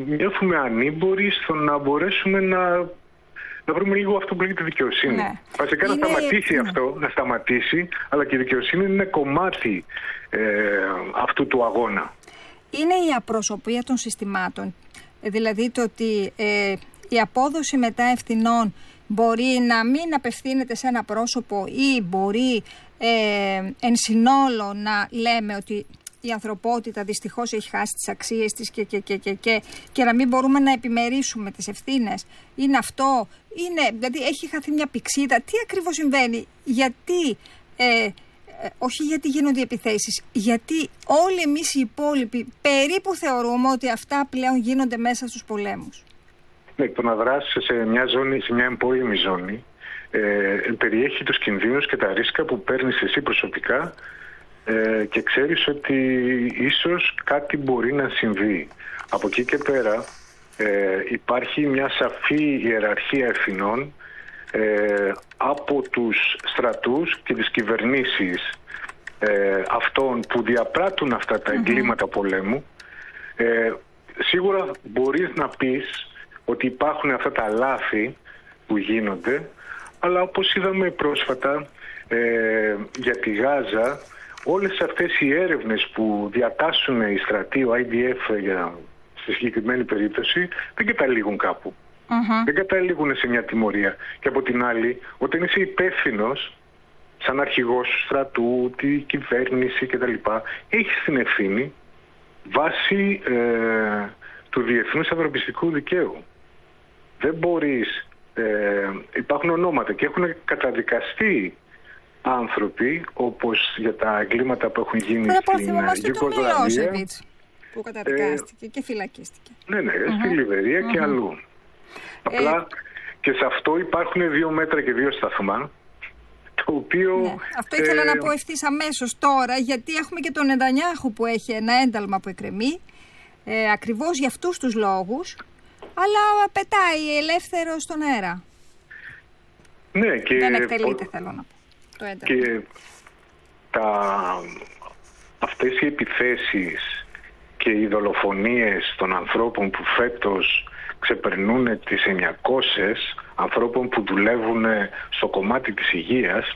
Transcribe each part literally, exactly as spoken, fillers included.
νιώθουμε ανήμποροι στο να μπορέσουμε να, να βρούμε λίγο αυτό που λέγεται δικαιοσύνη. Ναι. Βασικά είναι... να σταματήσει ναι. αυτό, να σταματήσει, αλλά και η δικαιοσύνη είναι κομμάτι ε, αυτού του αγώνα. Είναι η απροσωπεία των συστημάτων, δηλαδή το ότι ε, η απόδοση μετά ευθυνών μπορεί να μην απευθύνεται σε ένα πρόσωπο ή μπορεί ε, εν συνόλο να λέμε ότι η ανθρωπότητα δυστυχώς έχει χάσει τις αξίες της και, και, και, και, και, και να μην μπορούμε να επιμερίσουμε τις ευθύνες. Είναι αυτό, είναι, δηλαδή έχει χαθεί μια πηξίδα. Τι ακριβώς συμβαίνει, γιατί, ε, ε, όχι γιατί γίνονται οι επιθέσεις, γιατί όλοι εμείς οι υπόλοιποι περίπου θεωρούμε ότι αυτά πλέον γίνονται μέσα στους πολέμους. Ναι, το να δράσεις σε μια ζώνη, σε μια εμπόλεμη ζώνη, ε, περιέχει τους κινδύνους και τα ρίσκα που παίρνεις εσύ προσωπικά ε, και ξέρεις ότι ίσως κάτι μπορεί να συμβεί. Από εκεί και πέρα ε, υπάρχει μια σαφή ιεραρχία ευθυνών ε, από τους στρατούς και τις κυβερνήσεις ε, αυτών που διαπράττουν αυτά τα εγκλήματα mm-hmm. πολέμου. Ε, σίγουρα μπορείς να πεις ότι υπάρχουν αυτά τα λάθη που γίνονται, αλλά όπως είδαμε πρόσφατα ε, για τη Γάζα, όλες αυτές οι έρευνες που διατάσσουν οι στρατοί, ο άι ντι εφ για, στη συγκεκριμένη περίπτωση, δεν καταλήγουν κάπου. Mm-hmm. Δεν καταλήγουν σε μια τιμωρία. Και από την άλλη, όταν είσαι υπεύθυνος, σαν αρχηγός του στρατού, τη κυβέρνηση κτλ., έχεις την ευθύνη βάσει ε, του διεθνούς ανθρωπιστικού δικαίου. Δεν μπορείς, ε, υπάρχουν ονόματα και έχουν καταδικαστεί άνθρωποι, όπως για τα εγκλήματα που έχουν γίνει στην Ιουγκοσλαβία, που καταδικάστηκε ε, και φυλακίστηκε. Ναι, ναι, uh-huh. στη Λιβερία uh-huh. και αλλού. Ε... Απλά και σε αυτό υπάρχουν δύο μέτρα και δύο σταθμά, το οποίο... Ναι. Αυτό ήθελα ε... να πω ευθύς αμέσως τώρα, γιατί έχουμε και τον Νετανιάχου που έχει ένα ένταλμα που εκκρεμεί, ε, ακριβώς για αυτούς τους λόγους, αλλά πετάει ελεύθερο στον αέρα. Ναι, και... Δεν εκτελείται, ο... θέλω να πω. Το ένταλμα. Και τα... αυτές οι επιθέσεις και οι δολοφονίες των ανθρώπων που φέτος ξεπερνούν τις εννιακόσιες, ανθρώπων που δουλεύουν στο κομμάτι της υγείας,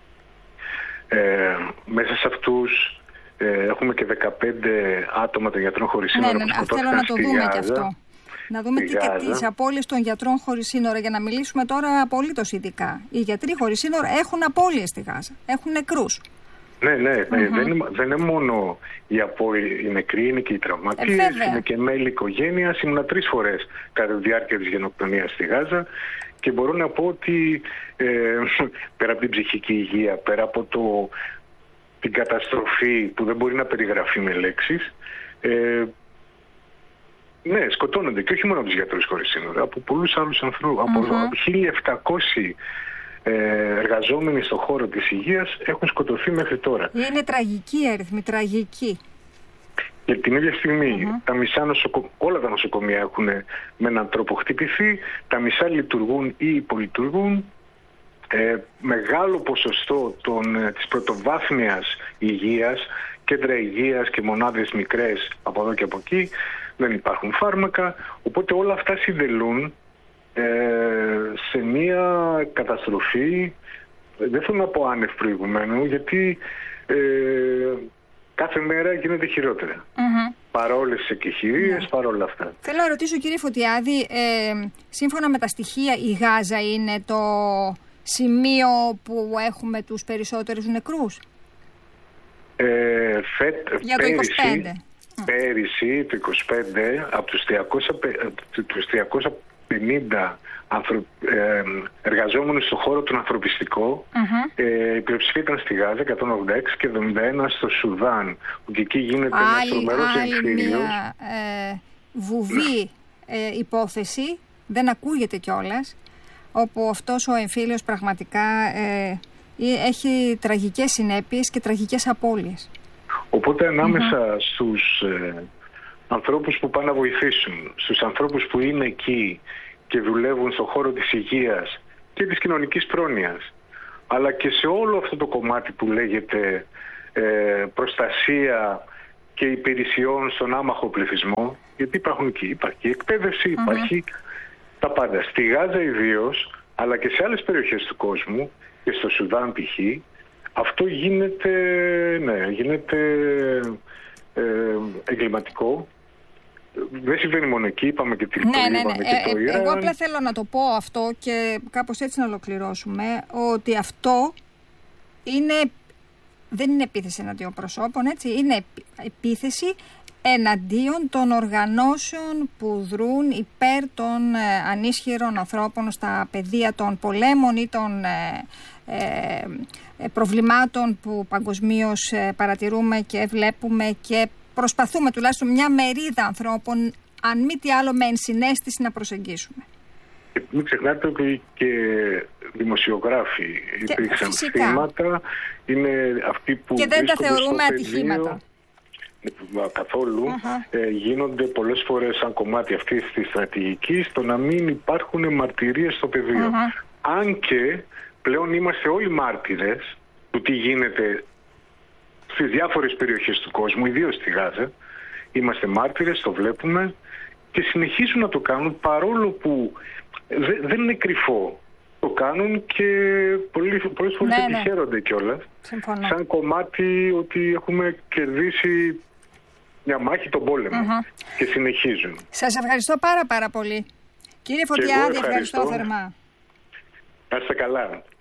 ε, μέσα σε αυτούς ε, έχουμε και δεκαπέντε άτομα των γιατρών χωρίς σύνορα. Ναι, ναι, ναι, θέλω να το δούμε Γάζα, και αυτό. Να δούμε τι και τις απώλειες των γιατρών χωρίς σύνορα, για να μιλήσουμε τώρα απολύτως ειδικά. Οι γιατροί χωρίς σύνορα έχουν απώλειες στη Γάζα, έχουν νεκρούς. Ναι, ναι, mm-hmm. δεν, είναι, δεν είναι μόνο οι, απο, οι νεκροί, είναι και οι τραυματίες, ε, είναι και μέλη οικογένειας. Ήμουνα τρεις φορές κατά τη διάρκεια της γενοκτονίας στη Γάζα και μπορώ να πω ότι ε, πέρα από την ψυχική υγεία, πέρα από το, την καταστροφή που δεν μπορεί να περιγραφεί με λέξεις, ε, ναι, σκοτώνονται και όχι μόνο από τους γιατρούς χωρίς σύνορα, από πολλούς άλλους ανθρώπους, mm-hmm. από, από χίλια επτακόσιοι εργαζόμενοι στον χώρο της υγείας έχουν σκοτωθεί μέχρι τώρα. Είναι τραγική η αριθμή, τραγική. Για την ίδια στιγμή mm-hmm. τα μισά νοσοκο... όλα τα νοσοκομεία έχουν με έναν τρόπο χτυπηθεί, τα μισά λειτουργούν ή υπολειτουργούν. Ε, μεγάλο ποσοστό των, ε, της πρωτοβάθμιας υγείας, κέντρα υγείας και μονάδες μικρές από εδώ και από εκεί, δεν υπάρχουν φάρμακα, οπότε όλα αυτά συντελούν σε μια καταστροφή, δεν θέλω να πω άνευ προηγουμένου, γιατί ε, κάθε μέρα γίνεται χειρότερα. Mm-hmm. Παρόλες τις εκεχηρίες, yeah. παρόλα αυτά. Θέλω να ρωτήσω, κύριε Φωτιάδη, ε, σύμφωνα με τα στοιχεία, η Γάζα είναι το σημείο που έχουμε τους περισσότερους νεκρούς? Ε, φετ, Για το είκοσι πέντε. Πέρυσι, το είκοσι πέντε, από τους τριακόσια πενήντα ανθρω... ε, εργαζόμενους στον χώρο τον ανθρωπιστικό, mm-hmm. ε, η πλειοψηφία ήταν στη Γάζα, εκατόν ογδόντα έξι, και εβδομήντα ένα στο Σουδάν, που και εκεί γίνεται ένας τρομερός εμφύλιος. Άλλη μια ε, βουβή ε, υπόθεση, δεν ακούγεται κιόλας, όπου αυτός ο εμφύλιος πραγματικά ε, έχει τραγικές συνέπειες και τραγικές απώλειες. Οπότε ανάμεσα mm-hmm. στους ε, ανθρώπους που πάνε να βοηθήσουν, στους ανθρώπους που είναι εκεί και δουλεύουν στον χώρο της υγείας και της κοινωνικής πρόνοιας, αλλά και σε όλο αυτό το κομμάτι που λέγεται ε, προστασία και υπηρεσιών στον άμαχο πληθυσμό, γιατί υπάρχουν εκεί, υπάρχει εκπαίδευση, uh-huh. υπάρχει τα πάντα. Στη Γάζα ιδίως, αλλά και σε άλλες περιοχές του κόσμου και στο Σουδάν π.χ., αυτό γίνεται, ναι, γίνεται ε, εγκληματικό. Δεν συμβαίνει μόνο εκεί, είπαμε και τη ναι, ναι, ναι. και το ε, Ιράν. Εγώ απλά θέλω να το πω αυτό και κάπως έτσι να ολοκληρώσουμε, ότι αυτό είναι, δεν είναι επίθεση εναντίον προσώπων, έτσι, είναι επίθεση εναντίον των οργανώσεων που δρούν υπέρ των ε, ανίσχυρων ανθρώπων στα πεδία των πολέμων ή των ε, ε, ε, προβλημάτων που παγκοσμίως ε, παρατηρούμε και βλέπουμε και προσπαθούμε τουλάχιστον μια μερίδα ανθρώπων, αν μη τι άλλο με ενσυναίσθηση, να προσεγγίσουμε. Και μην ξεχνάτε ότι και δημοσιογράφοι και υπήρξαν θύματα, είναι αυτοί που και δεν τα θεωρούμε ατυχήματα. Καθόλου. Uh-huh. ε, γίνονται πολλές φορές σαν κομμάτι αυτής της στρατηγικής το να μην υπάρχουν μαρτυρίες στο πεδίο. Uh-huh. Αν και πλέον είμαστε όλοι μάρτυρες του τι γίνεται στις διάφορες περιοχές του κόσμου, ιδίως στη Γάζα. Είμαστε μάρτυρες, το βλέπουμε και συνεχίζουν να το κάνουν, παρόλο που δε, δεν είναι κρυφό. Το κάνουν και πολλές φορές ναι, ναι. χαίρονται κιόλας. Συμφωνώ. Σαν κομμάτι ότι έχουμε κερδίσει μια μάχη, τον πόλεμο. Uh-huh. Και συνεχίζουν. Σας ευχαριστώ πάρα πάρα πολύ. Κύριε Φωτιάδη, ευχαριστώ. ευχαριστώ θερμά. Να είστε καλά.